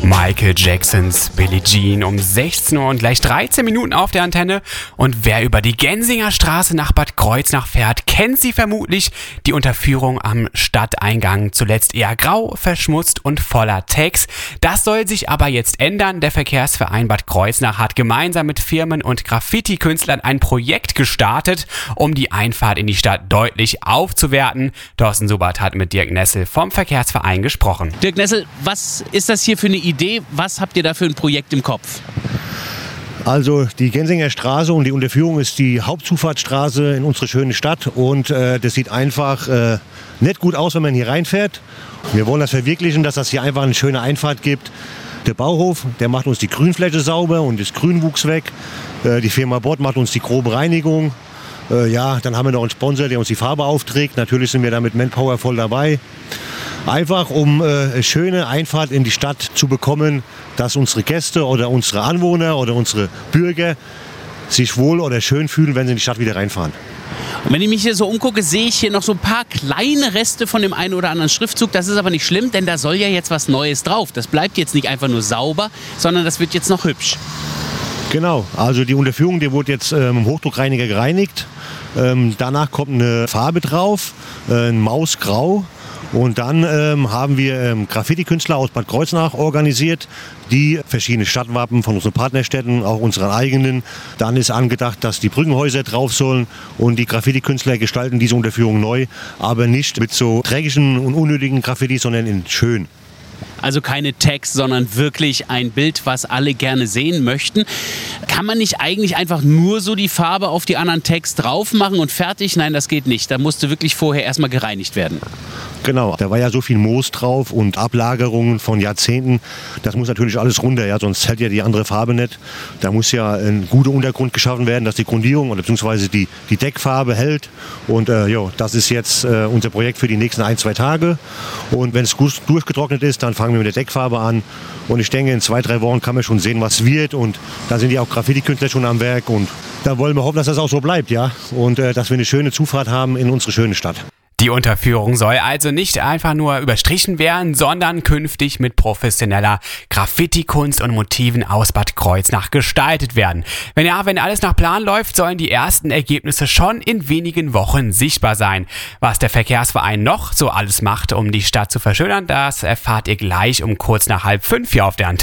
Michael Jacksons Billie Jean um 16 Uhr und gleich 13 Minuten auf der Antenne. Und wer über die Gensinger Straße nach Bad Kreuznach fährt, kennt sie vermutlich. Die Unterführung am Stadteingang, zuletzt eher grau, verschmutzt und voller Text. Das soll sich aber jetzt ändern. Der Verkehrsverein Bad Kreuznach hat gemeinsam mit Firmen und Graffiti-Künstlern ein Projekt gestartet, um die Einfahrt in die Stadt deutlich aufzuwerten. Thorsten Subert hat mit Dirk Nessel vom Verkehrsverein gesprochen. Dirk Nessel, was ist das hier für eine Idee? Was habt ihr da für ein Projekt im Kopf? Also die Gensinger Straße und die Unterführung ist die Hauptzufahrtsstraße in unsere schöne Stadt und das sieht einfach nicht gut aus, wenn man hier reinfährt. Wir wollen das verwirklichen, dass das hier einfach eine schöne Einfahrt gibt. Der Bauhof, der macht uns die Grünfläche sauber und das Grünwuchs weg. Die Firma Bott macht uns die grobe Reinigung. Dann haben wir noch einen Sponsor, der uns die Farbe aufträgt. Natürlich sind wir da mit Manpower voll dabei. Einfach um eine schöne Einfahrt in die Stadt zu bekommen, dass unsere Gäste oder unsere Anwohner oder unsere Bürger sich wohl oder schön fühlen, wenn sie in die Stadt wieder reinfahren. Und wenn ich mich hier so umgucke, sehe ich hier noch so ein paar kleine Reste von dem einen oder anderen Schriftzug. Das ist aber nicht schlimm, denn da soll ja jetzt was Neues drauf. Das bleibt jetzt nicht einfach nur sauber, sondern das wird jetzt noch hübsch. Genau, also die Unterführung, die wurde jetzt mit dem Hochdruckreiniger gereinigt. Danach kommt eine Farbe drauf, ein Mausgrau. Und dann haben wir Graffiti-Künstler aus Bad Kreuznach organisiert, die verschiedene Stadtwappen von unseren Partnerstädten, auch unseren eigenen. Dann ist angedacht, dass die Brückenhäuser drauf sollen und die Graffiti-Künstler gestalten diese Unterführung neu, aber nicht mit so dreckigen und unnötigen Graffiti, sondern in schön. Also keine Text, sondern wirklich ein Bild, was alle gerne sehen möchten. Kann man nicht eigentlich einfach nur so die Farbe auf die anderen Text drauf machen und fertig? Nein, das geht nicht. Da musste wirklich vorher erstmal gereinigt werden. Genau, da war ja so viel Moos drauf und Ablagerungen von Jahrzehnten. Das muss natürlich alles runter, ja, sonst hält ja die andere Farbe nicht. Da muss ja ein guter Untergrund geschaffen werden, dass die Grundierung oder beziehungsweise die Deckfarbe hält. Und das ist jetzt unser Projekt für die nächsten 1-2 Tage. Und wenn es gut durchgetrocknet ist, dann fangen wir mit der Deckfarbe an. Und ich denke, in 2-3 Wochen kann man schon sehen, was wird. Und da sind ja auch Graffiti-Künstler schon am Werk. Und da wollen wir hoffen, dass das auch so bleibt, ja. Und dass wir eine schöne Zufahrt haben in unsere schöne Stadt. Die Unterführung soll also nicht einfach nur überstrichen werden, sondern künftig mit professioneller Graffiti-Kunst und Motiven aus Bad Kreuznach gestaltet werden. Wenn alles nach Plan läuft, sollen die ersten Ergebnisse schon in wenigen Wochen sichtbar sein. Was der Verkehrsverein noch so alles macht, um die Stadt zu verschönern, das erfahrt ihr gleich um kurz nach 4:30 hier auf der Antenne.